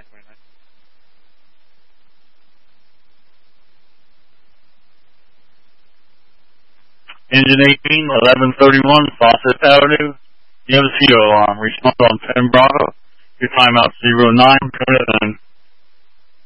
Engine 18, 1131, Fawcett Avenue. You have a CO alarm. Respond on 10 Bravo. Your timeout 09,